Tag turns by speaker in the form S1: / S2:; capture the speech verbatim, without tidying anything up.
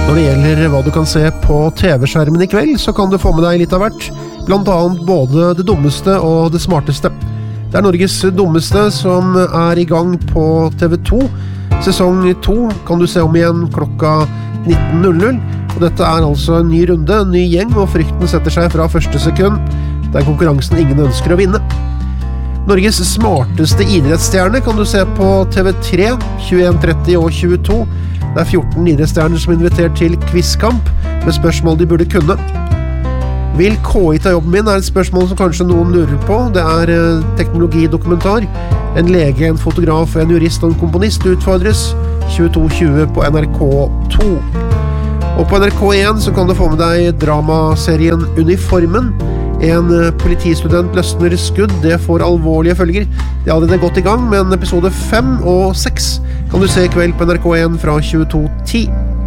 S1: Når det gjelder hva du kan se på T V-skjermen i kveld, så kan du få med deg litt av hvert, blant annet både det dummeste og det smarteste. Det er Norges dummeste som er i gang på T V to. Sesong to kan du se om igjen klokka nitten null null, og dette er altså en ny runde, en ny gjeng, og frykten setter seg fra første sekund. Det er konkurransen ingen ønsker å vinne. Norges smarteste idrettsstjerne kan du se på T V tre, tjueen tretti og tjueto. Det er fjorten idrettsstjerner som er invitert til quizkamp med spørsmål de burde kunne. Vil K I ta jobben min er et spørsmål som kanskje noen lurer på. Det er eh, teknologidokumentar. En lege, en fotograf, en jurist og en komponist utfordres. tjueto tjue på N R K to. Og på N R K én så kan du få med deg dramaserien Uniformen. En politistudent løsner skudd, det får alvorlige følger. Det er allerede gått i gang, men episode fem og seks kan du se i kveld på N R K én fra tjueto ti.